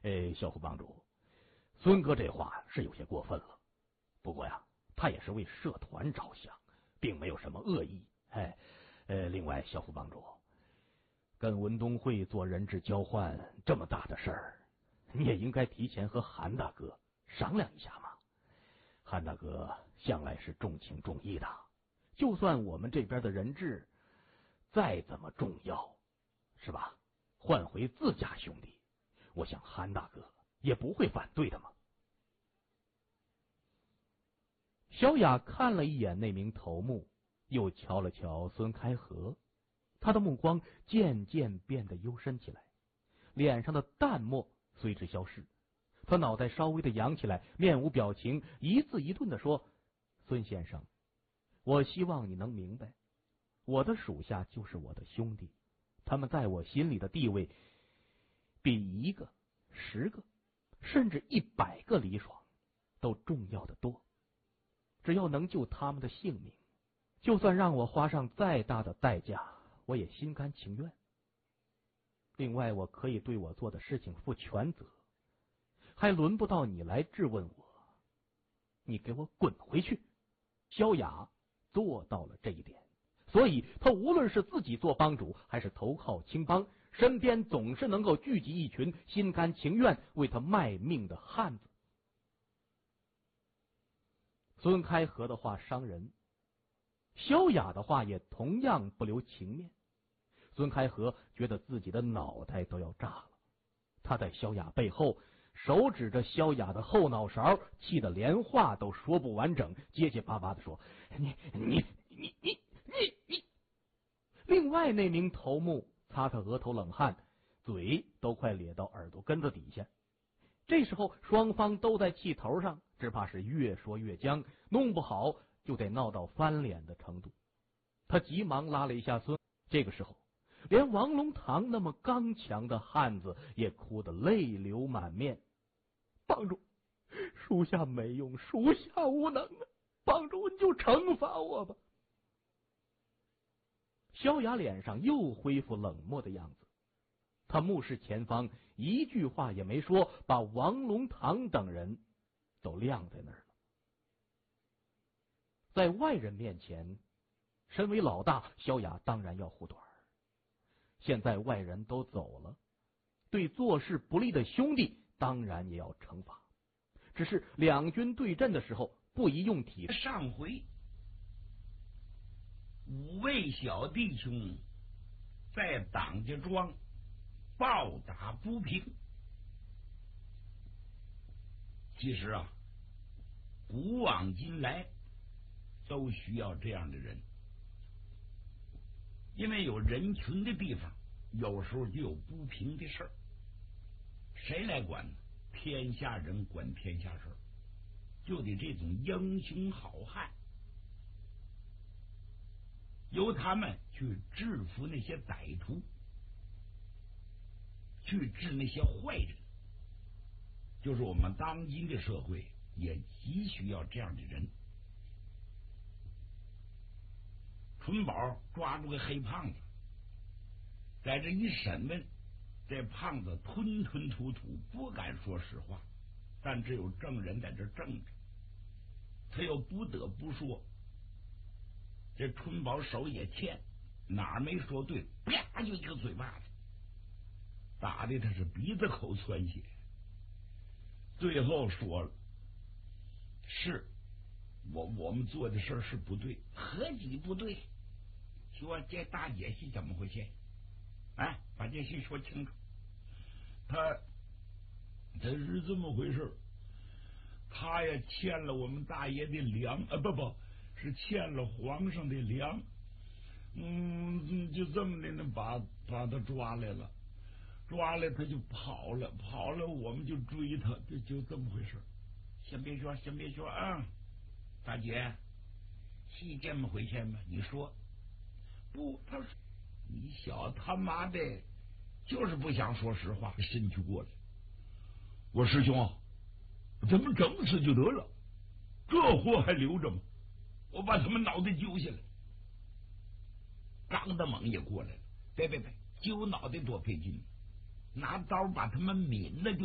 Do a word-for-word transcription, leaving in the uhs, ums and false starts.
哎，小副帮主，孙哥这话是有些过分了。不过呀，他也是为社团着想，并没有什么恶意。哎，呃，另外，小副帮主，跟文东会做人质交换这么大的事儿，你也应该提前和韩大哥商量一下嘛。韩大哥向来是重情重义的，就算我们这边的人质再怎么重要，是吧？换回自家兄弟，我想韩大哥也不会反对的嘛。萧雅看了一眼那名头目，又瞧了瞧孙开河，他的目光渐渐变得幽深起来，脸上的淡漠随之消失。他脑袋稍微的扬起来，面无表情，一字一顿的说：孙先生，我希望你能明白，我的属下就是我的兄弟，他们在我心里的地位比一个、十个，甚至一百个李爽都重要的多。只要能救他们的性命，就算让我花上再大的代价，我也心甘情愿。另外，我可以对我做的事情负全责，还轮不到你来质问我。你给我滚回去！萧雅做到了这一点，所以他无论是自己做帮主，还是投靠青帮，身边总是能够聚集一群心甘情愿为他卖命的汉子。孙开河的话伤人，萧雅的话也同样不留情面。孙开河觉得自己的脑袋都要炸了，他在萧雅背后手指着萧雅的后脑勺，气得连话都说不完整，结结巴巴的说：你你你你你你。另外那名头目擦擦额头冷汗，嘴都快咧到耳朵根子底下。这时候双方都在气头上，只怕是越说越僵，弄不好就得闹到翻脸的程度。他急忙拉了一下孙，这个时候连王龙堂那么刚强的汉子也哭得泪流满面。帮主，属下没用，属下无能啊！帮主你就惩罚我吧。萧雅脸上又恢复冷漠的样子，他目视前方，一句话也没说，把王龙堂等人都晾在那儿了。在外人面前，身为老大，萧雅当然要护短。现在外人都走了，对做事不利的兄弟当然也要惩罚，只是两军对阵的时候不宜用体。 上回五位小弟兄在党家庄暴打不平。其实啊，古往今来都需要这样的人，因为有人群的地方，有时候就有不平的事儿。谁来管呢？天下人管天下事儿，就得这种英雄好汉，由他们去制服那些歹徒，去治那些坏人。就是我们当今的社会也急需要这样的人。春宝抓住个黑胖子，在这一审问，这胖子吞吞吐吐，不敢说实话，但只有证人在这证着，他又不得不说。这春宝手也欠，哪儿没说对，啪就一个嘴巴子，打的他是鼻子口窜血。最后说了，是我我们做的事是不对。何其不对？说这大姐是怎么回事？哎，把这事说清楚。他他是这么回事，他也欠了我们大爷的粮啊，不不是欠了皇上的粮。嗯，就这么的呢，把把他抓来了。抓来他就跑了，跑了我们就追他，就就这么回事。先别说，先别说啊，大姐，是这么回事吗？你说不？他说你小他妈的，就是不想说实话。身躯过来，我师兄，咱们整死就得了，这货还留着吗？我把他们脑袋揪下来。张大猛也过来了，别别别，揪脑袋多费劲。拿刀把他们抿了就